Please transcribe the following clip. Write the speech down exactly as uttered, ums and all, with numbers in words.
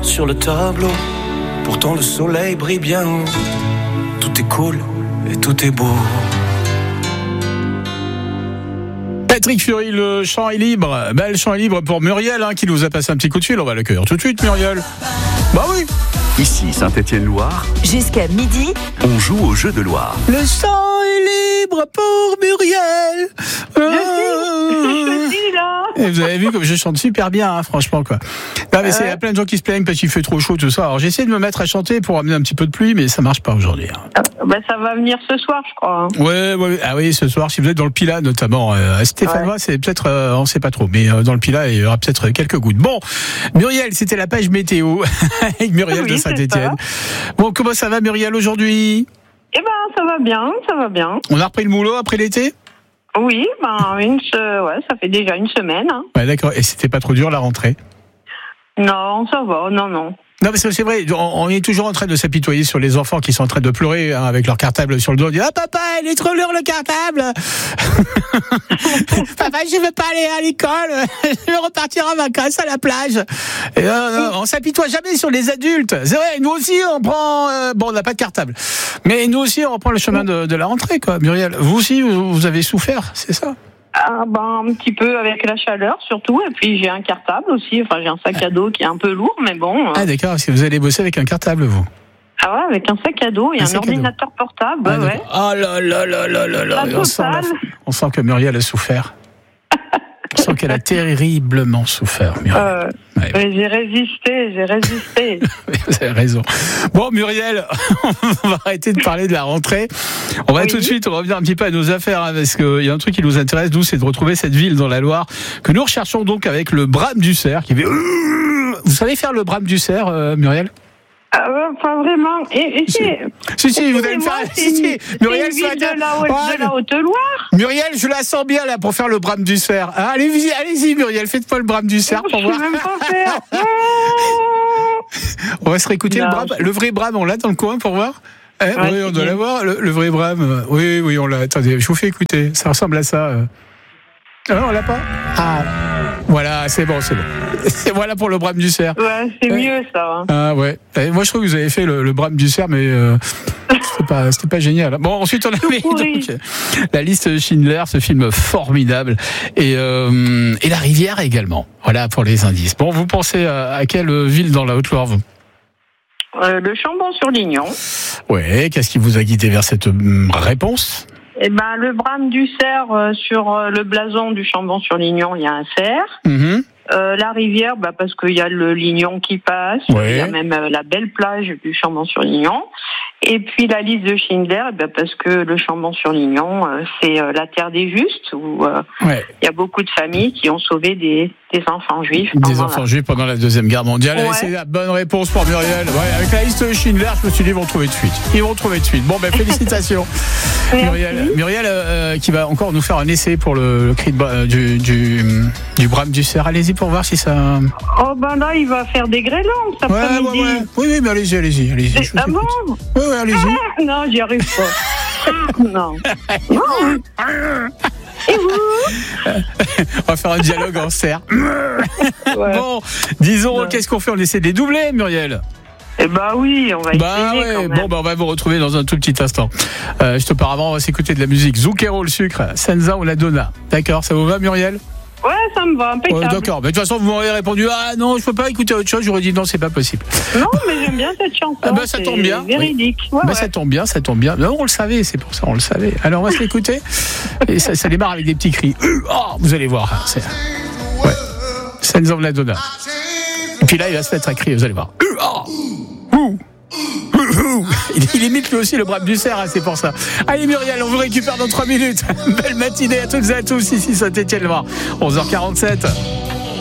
sur le tableau. Pourtant le soleil brille bien haut. Tout est cool et tout est beau. Patrick Fury, le chant est libre. Ben, le chant est libre pour Muriel, hein, qui nous a passé un petit coup de fil. On va l'accueillir tout de suite, Muriel. Bah oui. Ici Saint-Étienne-Loire. Jusqu'à midi, On joue au jeu de Loire. Le chant est libre pour Muriel. Je suis là. Et vous avez vu comme je chante super bien, hein, franchement, quoi. Non, mais c'est, il y a plein de gens qui se plaignent parce qu'il fait trop chaud, tout ça. Alors, j'essaie de me mettre à chanter pour amener un petit peu de pluie, mais ça marche pas aujourd'hui. Hein. Bah, ça va venir ce soir, je crois. Hein. Ouais, ouais, ah oui, ce soir, si vous êtes dans le Pilat, notamment, euh, à Stéphanois, ouais. C'est peut-être, euh, on sait pas trop, mais euh, dans le Pilat, il y aura peut-être quelques gouttes. Bon, Muriel, c'était la page météo avec Muriel oui, de Saint-Étienne. Bon, comment ça va, Muriel, aujourd'hui? Eh ben, ça va bien, ça va bien. On a repris le moulot après l'été? Oui, ben, une, se... ouais, ça fait déjà une semaine. Hein. Ouais, d'accord. Et c'était pas trop dur la rentrée? Non, ça va, non, non. Non, parce que c'est vrai, on est toujours en train de s'apitoyer sur les enfants qui sont en train de pleurer, hein, avec leur cartable sur le dos. On dit, ah, papa, il est trop lourd le cartable. Papa, je veux pas aller à l'école. Je veux repartir en vacances à la plage. Et, euh, on s'apitoie jamais sur les adultes. C'est vrai, nous aussi, on prend, euh, bon, on n'a pas de cartable. Mais nous aussi, on reprend le chemin de, de la rentrée, quoi. Muriel, vous aussi, vous, vous avez souffert, c'est ça? Ah, ben, un petit peu avec la chaleur, surtout. Et puis, j'ai un cartable aussi. Enfin, j'ai un sac à dos qui est un peu lourd, mais bon. Ah, d'accord. Parce que vous allez bosser avec un cartable, vous? Ah ouais, avec un sac à dos et un, un ordinateur portable. Ah, ouais. Oh là là là là là là. On sent, la... on sent que Muriel a souffert. On sent qu'elle a terriblement souffert, Muriel. Euh, ouais. Mais j'ai résisté, j'ai résisté. Vous avez raison. Bon, Muriel, on va arrêter de parler de la rentrée. On va oui. tout de suite revenir un petit peu à nos affaires, hein, parce qu'il y a un truc qui nous intéresse, nous, c'est de retrouver cette ville dans la Loire que nous recherchons donc avec le brame du cerf qui fait... Vous savez faire le brame du cerf, euh, Muriel? Euh, pas vraiment. Et, et si, si, si vous allez me faire. Si, si. Muriel, c'est une ville de la, Haute, oh, de la Haute-Loire. Muriel, je la sens bien là pour faire le brame du cerf. Ah, allez-y, allez-y, Muriel, faites-moi le brame du cerf pour je voir. Je sais même pas faire. On va se réécouter le brame. Je... Le vrai brame, on l'a dans le coin pour voir. Eh, ouais, oui, on doit l'avoir, le, le vrai brame. Oui, oui, on l'a. Attendez, je vous fais écouter. Ça ressemble à ça. Ah, on l'a pas. Ah. Voilà, c'est bon, c'est bon. C'est voilà pour le brame du cerf. Ouais, c'est ouais. mieux ça. Hein. Ah ouais. Et moi, je trouve que vous avez fait le, le brame du cerf, mais euh, c'était pas, c'était pas génial. Bon, ensuite on avait donc la liste Schindler, ce film formidable, et euh, et la rivière également. Voilà pour les indices. Bon, vous pensez à, à quelle ville dans la Haute-Loire vous? euh, Le Chambon-sur-Lignon. Ouais. Qu'est-ce qui vous a guidé vers cette réponse? Eh ben, le brame du cerf, euh, sur euh, le blason du Chambon-sur-Lignon, il y a un cerf. Mm-hmm. Euh, la rivière, bah, parce qu'il y a le Lignon qui passe. Ouais. Il y a même euh, la belle plage du Chambon-sur-Lignon. Et puis la liste de Schindler, bah, parce que le Chambon-sur-Lignon, euh, c'est euh, la terre des justes, où euh, ouais. il y a beaucoup de familles qui ont sauvé des, des enfants juifs. Des enfants la... juifs pendant la Deuxième Guerre mondiale. Ouais. C'est la bonne réponse pour Muriel. Ouais, avec la liste de Schindler, je me suis dit, ils vont trouver de suite. Ils vont trouver de suite. Bon, ben, félicitations. Muriel, Muriel euh, qui va encore nous faire un essai pour le, le cri de, euh, du, du, du brame du cerf. Allez-y pour voir si ça... Oh ben là, il va faire des grêlons cet ouais, après-midi. Ouais, ouais. Oui, oui, mais allez-y, allez-y. allez-y ah bon Oui, oui, allez-y. Ah, non, j'y arrive pas. non. non. Et vous? On va faire un dialogue en cerf. Ouais. Bon, disons, ouais. Qu'est-ce qu'on fait? On essaie de les doubler, Muriel? Eh bah oui, on va bah essayer ouais. quand même. Bon, bah on va vous retrouver dans un tout petit instant. Euh, juste auparavant, on va s'écouter de la musique. Zucchero, le sucre, Senza ou la Donna. D'accord, ça vous va, Muriel? Ouais, ça me va, impeccable. Ouais, d'accord, mais de toute façon, vous m'auriez répondu, ah non, je peux pas écouter autre chose. J'aurais dit non, c'est pas possible. Non, mais j'aime bien cette chanson. Ah bah ça tombe bien. Véridique. Oui. Ouais, bah ouais. ça tombe bien, ça tombe bien. Non, on le savait, c'est pour ça, on le savait. Alors on va se l'écouter. Et ça, ça démarre avec des petits cris. Oh, vous allez voir. C'est... Ouais. Senza ou la Donna. Et puis là, il va se mettre à crier, vous allez voir. Oh. Ouh. Il imite lui aussi le brame du cerf, hein, c'est pour ça. Allez Muriel, on vous récupère dans trois minutes. Belle matinée à toutes et à tous ici Saint-Étienne-Loire. onze heures quarante-sept.